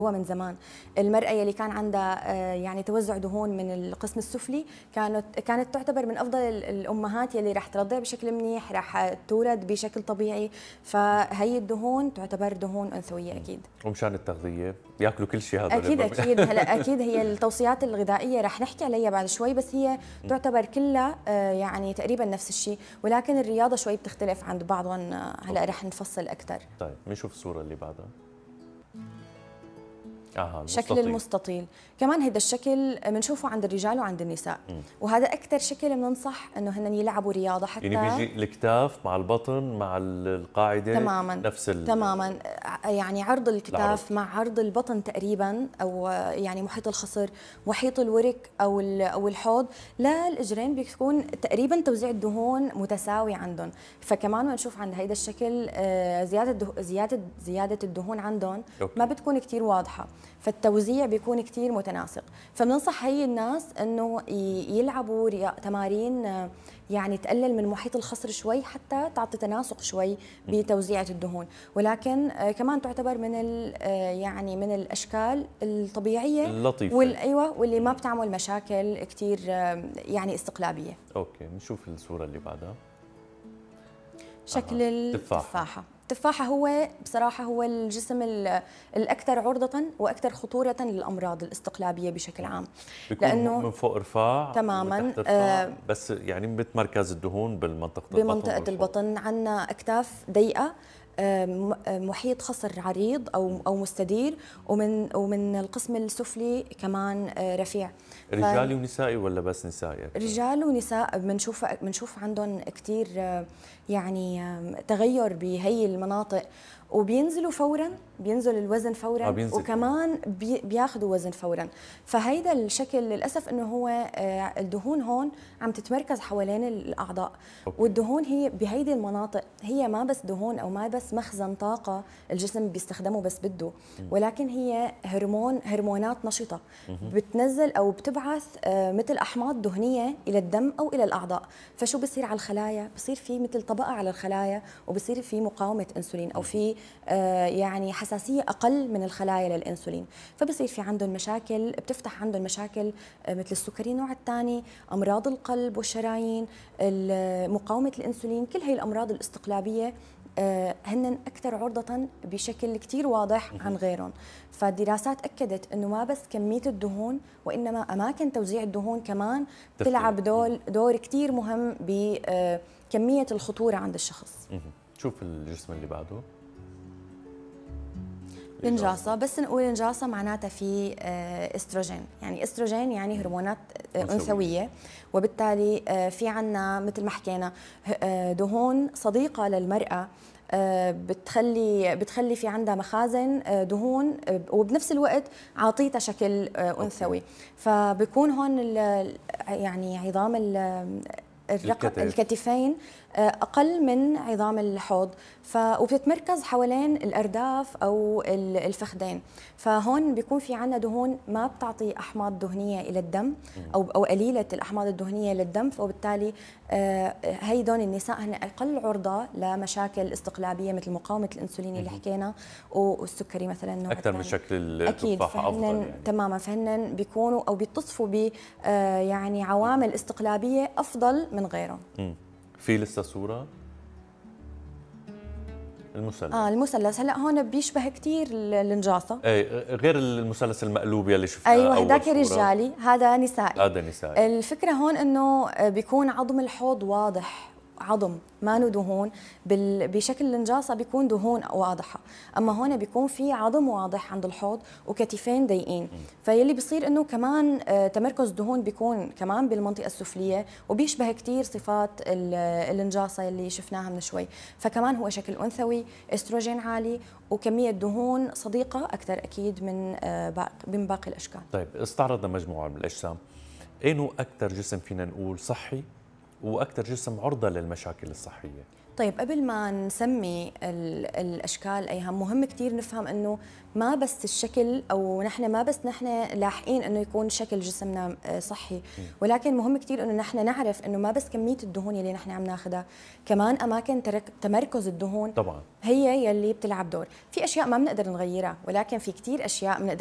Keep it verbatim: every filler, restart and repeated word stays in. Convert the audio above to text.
هو من زمان. المرأة يلي كان عندها آه، يعني توزع دهون من القسم السفلي كانت كانت تعتبر من افضل ال- الامهات يلي رح ترضع بشكل منيح، رح تولد بشكل طبيعي، فهي الدهون تعتبر دهون انثويه اكيد. ومشان التغذية ياكلوا كل شيء هذول اكيد البرميل. اكيد هلا اكيد هي التوصيات الغذائيه رح نحكي عليها بعد شوي، بس هي تعتبر كلها آه، يعني تقريبا نفس الشيء، ولكن الرياضه شوي بتختلف عند بعضهم. آه، هلا رح نفصل اكثر. طيب بنشوف الصورة اللي بعدها. اها شكل المستطيل. المستطيل كمان هذا الشكل بنشوفه عند الرجال وعند النساء، مم. وهذا اكثر شكل بننصح انه هن يلعبوا رياضه حتى. يعني بيجي الكتاف مع البطن مع القاعدة تماما نفس ال تماما يعني عرض الكتاف العرض. مع عرض البطن تقريبا، او يعني محيط الخصر، محيط الورك او او الحوض للاجرين بيكون تقريبا توزيع الدهون متساوي عندهم. فكمان بنشوف عند هيدا الشكل آه، زياده ده زياده زياده الدهون عندهم أوكي. ما بتكون كثير واضحه، فالتوزيع بيكون كثير متناسق. فبننصح هي الناس انه ي- يلعبوا ريا- تمارين آه، يعني تقلل من محيط الخصر شوي حتى تعطي تناسق شوي بتوزيعة الدهون، ولكن آه، كمان تعتبر من ال- آه، يعني من الاشكال الطبيعيه اللطيفة. وال ايوه واللي ما بتعمل مشاكل كثير آه، يعني استقلابيه. اوكي بنشوف الصورة اللي بعدها. شكل آه. التفاحه. التفاحة هو بصراحة هو الجسم ال- الأكثر عرضة وأكثر خطورة للأمراض الاستقلابية بشكل عام. بيكون لأنه من فوق رفاع تماماً، ومن تحت رفاع، آه بس يعني بتمركز الدهون بالمنطقة البطن بمنطقة والحوض. البطن عندنا أكتاف ضيقة، آه، م- آه، محيط خصر عريض أو أو مستدير، ومن ومن القسم السفلي كمان آه، رفيع. رجالي ونسائي ولا بس نسائي أكثر؟ رجال ونساء بنشوف بنشوف عندهم كثير يعني آم، تغير بهي المناطق، وبينزلوا فورا، بينزل الوزن فورا، آه، بينزل وكمان بي بياخذوا وزن فورا. فهيدا الشكل للاسف انه هو آه، الدهون هون عم تتمركز حوالين الاعضاء. أوكي. والدهون هي بهيدي المناطق هي ما بس دهون او ما بس مخزن طاقه الجسم بيستخدمه بس بده، ولكن هي هرمون هرمونات نشطه بتنزل او بتبعث آه، مثل احماض دهنيه الى الدم او الى الاعضاء. فشو بصير على الخلايا؟ بصير في مثل طبقه على الخلايا، وبصير في مقاومه انسولين او في آه، يعني حساسيه اقل من الخلايا للانسولين، فبصير في عندهم مشاكل، بتفتح عندهم مشاكل آه، مثل السكري النوع الثاني، امراض القلب والشرايين، ال- مقاومه الانسولين. كل هي الامراض الاستقلابيه آه، هن اكثر عرضه بشكل كثير واضح عن غيرهم. فالدراسات اكدت انه ما بس كميه الدهون، وانما اماكن توزيع الدهون كمان بتلعب دور دور كثير مهم بكميه الخطوره عند الشخص. مهم. شوف الجسم اللي بعده. النجاصة، بس نقول النجاصة معناتها في آه، استروجين، يعني استروجين يعني هرمونات آه، أنثوية. أنثوية، وبالتالي آه، في عنا مثل ما حكينا آه، دهون صديقة للمرأة، آه، بتخلي بتخلي في عندها مخازن آه، دهون، آه، وبنفس الوقت عاطيتها شكل آه، أنثوي. فبكون هون ال- يعني عظام ال- الرق... الكتف. الكتفين آه، اقل من عظام الحوض، ف... وبتتمركز حوالين الارداف او ال- الفخذين. فهون بيكون في عندنا دهون ما بتعطي احماض دهنيه الى الدم، او او قليله الاحماض الدهنيه للدم، فبالتالي آه، هيدون النساء هن اقل عرضه لمشاكل استقلابيه مثل مقاومه الانسولين اللي حكينا، والسكري مثلا النوع اكثر من الثاني. شكل اكيد التفاحة افضل فهن يعني. تماما، فهن بيكونوا او بيتصفوا ب آه، يعني عوامل استقلابيه افضل من غيرهم. مم. في لسه صورة المثلث. اه المثلث هلا هون بيشبه كثير النجاصه. ايه غير المثلث المقلوب يلي شفناه ايوه اول هداك صورة. رجالي، هذا نسائي. هذا نسائي. الفكره هون انه بيكون عظم الحوض واضح، عظم ما له دهون. بال- بشكل النجاصه بيكون دهون واضحه، اما هون بيكون في عظم واضح عند الحوض وكتفين ضيقين. فيلي بيصير انه كمان آه، تمركز دهون بيكون كمان بالمنطقه السفليه، وبيشبه كثير صفات ال- النجاصه اللي شفناها من شوي. فكمان هو شكل انثوي، استروجين عالي، وكميه دهون صديقه اكثر اكيد من آه، باق- من باقي الاشكال. طيب استعرضنا مجموعة من الأجسام، أنه أكثر جسم فينا نقول صحي وأكثر جسم عرضة للمشاكل الصحية؟ طيب قبل ما نسمي ال- الاشكال ايهم، مهم كثير نفهم انه ما بس الشكل، او نحن ما بس نحن لاحقين انه يكون شكل جسمنا آه، صحي، ولكن مهم كثير انه نحن نعرف انه ما بس كميه الدهون اللي نحن عم ناخذها، كمان اماكن ترك تمركز الدهون طبعا هي يلي بتلعب دور. في اشياء ما بنقدر نغيرها، ولكن في كثير اشياء بنقدر